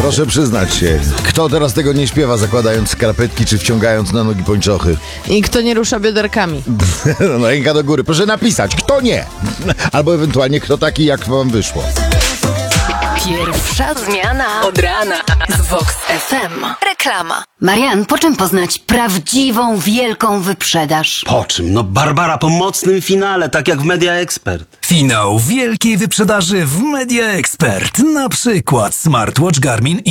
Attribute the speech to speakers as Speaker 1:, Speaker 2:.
Speaker 1: Proszę przyznać się, kto teraz tego nie śpiewa, zakładając skarpetki czy wciągając na nogi pończochy?
Speaker 2: I kto nie rusza bioderkami?
Speaker 1: No, ręka do góry. Proszę napisać, kto nie. Albo ewentualnie kto taki, jak wam wyszło.
Speaker 3: Pierwsza zmiana od rana z Vox FM. Reklama.
Speaker 4: Marian, po czym poznać prawdziwą, wielką wyprzedaż?
Speaker 5: Po czym? No Barbara po mocnym finale, tak jak w Media Expert.
Speaker 6: Finał wielkiej wyprzedaży w Media Expert. Na przykład smartwatch Garmin